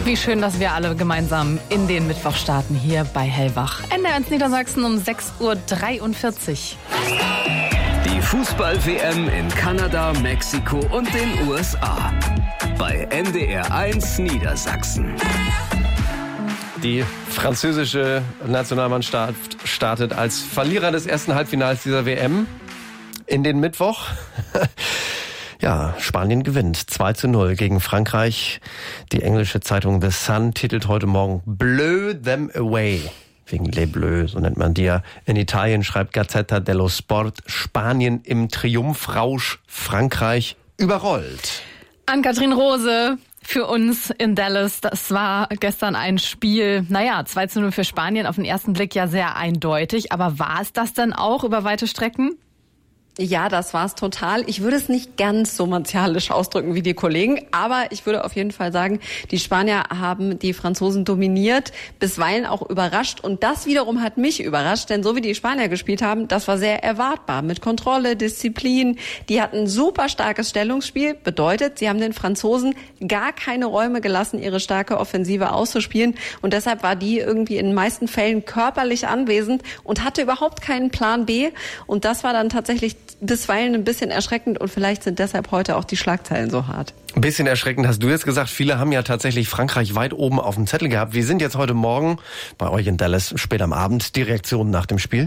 Wie schön, dass wir alle gemeinsam in den Mittwoch starten hier bei Hellwach. NDR1 Niedersachsen um 6:43 Uhr. Die Fußball-WM in Kanada, Mexiko und den USA. Bei NDR1 Niedersachsen. Die französische Nationalmannschaft startet als Verlierer des ersten Halbfinals dieser WM in den Mittwoch. Ja, Spanien gewinnt 2:0 gegen Frankreich. Die englische Zeitung The Sun titelt heute Morgen Bleu them away. Wegen Les Bleus, so nennt man die ja. In Italien schreibt Gazzetta dello Sport, Spanien im Triumphrausch, Frankreich überrollt. Ann-Kathrin Rose für uns in Dallas. Das war gestern ein Spiel, 2:0 für Spanien, auf den ersten Blick ja sehr eindeutig. Aber war es das dann auch über weite Strecken? Ja, das war's total. Ich würde es nicht ganz so martialisch ausdrücken wie die Kollegen, aber ich würde auf jeden Fall sagen, die Spanier haben die Franzosen dominiert, bisweilen auch überrascht. Und das wiederum hat mich überrascht, denn so wie die Spanier gespielt haben, das war sehr erwartbar. Mit Kontrolle, Disziplin. Die hatten ein super starkes Stellungsspiel. Bedeutet, sie haben den Franzosen gar keine Räume gelassen, ihre starke Offensive auszuspielen. Und deshalb war die irgendwie in den meisten Fällen körperlich anwesend und hatte überhaupt keinen Plan B. Und das war dann tatsächlich bisweilen ein bisschen erschreckend und vielleicht sind deshalb heute auch die Schlagzeilen so hart. Ein bisschen erschreckend hast du jetzt gesagt. Viele haben ja tatsächlich Frankreich weit oben auf dem Zettel gehabt. Wie sind jetzt heute Morgen bei euch in Dallas spät am Abend die Reaktionen nach dem Spiel?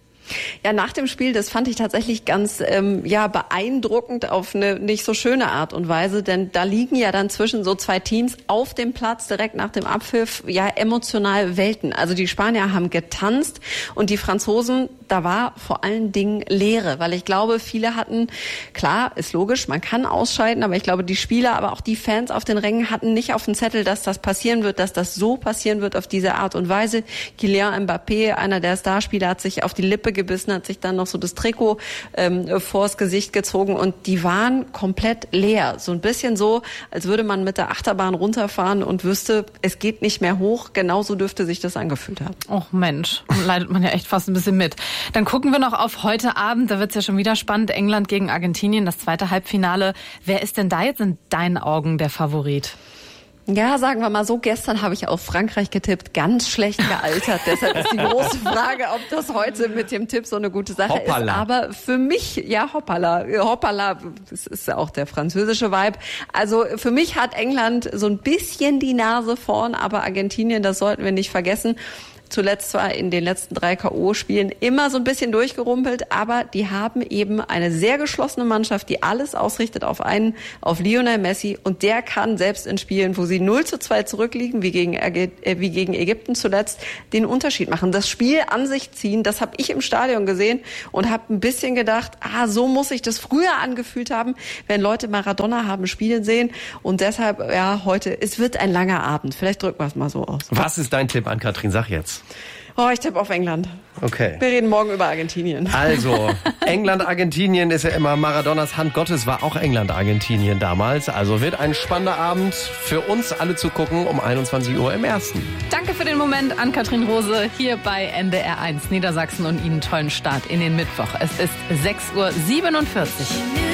Ja, nach dem Spiel, das fand ich tatsächlich ganz beeindruckend auf eine nicht so schöne Art und Weise, denn da liegen ja dann zwischen so zwei Teams auf dem Platz direkt nach dem Abpfiff emotional Welten. Also die Spanier haben getanzt und die Franzosen, da war vor allen Dingen Leere, weil ich glaube, viele hatten, klar, ist logisch, man kann ausscheiden, aber ich glaube, die Spieler, aber auch die Fans auf den Rängen hatten nicht auf dem Zettel, dass das passieren wird, dass das so passieren wird auf diese Art und Weise. Kylian Mbappé, einer der Starspieler, hat sich auf die Lippe gebissen, hat sich dann noch so das Trikot vors Gesicht gezogen und die waren komplett leer. So ein bisschen so, als würde man mit der Achterbahn runterfahren und wüsste, es geht nicht mehr hoch. Genauso dürfte sich das angefühlt haben. Och Mensch, leidet man ja echt fast ein bisschen mit. Dann gucken wir noch auf heute Abend, da wird's ja schon wieder spannend. England gegen Argentinien, das zweite Halbfinale. Wer ist denn da jetzt in deinen Augen der Favorit? Ja, sagen wir mal so, gestern habe ich auf Frankreich getippt, ganz schlecht gealtert. Deshalb ist die große Frage, ob das heute mit dem Tipp so eine gute Sache ist. Aber für mich, hoppala, das ist ja auch der französische Vibe. Also für mich hat England so ein bisschen die Nase vorn, aber Argentinien, das sollten wir nicht vergessen. Zuletzt zwar in den letzten 3 K.O.-Spielen immer so ein bisschen durchgerumpelt, aber die haben eben eine sehr geschlossene Mannschaft, die alles ausrichtet auf auf Lionel Messi und der kann selbst in Spielen, wo sie 0:2 zurückliegen, wie gegen Ägypten zuletzt, den Unterschied machen. Das Spiel an sich ziehen, das habe ich im Stadion gesehen und habe ein bisschen gedacht, so muss ich das früher angefühlt haben, wenn Leute Maradona haben spielen sehen und deshalb, heute, es wird ein langer Abend. Vielleicht drücken wir es mal so aus. Was ist dein Tipp, Ann-Kathrin? Sag jetzt. Ich tippe auf England. Okay. Wir reden morgen über Argentinien. Also, England-Argentinien ist ja immer Maradonas Hand Gottes, war auch England-Argentinien damals. Also wird ein spannender Abend für uns alle zu gucken um 21 Uhr im Ersten. Danke für den Moment, Ann-Kathrin Rose, hier bei NDR1 Niedersachsen und Ihnen tollen Start in den Mittwoch. Es ist 6:47 Uhr.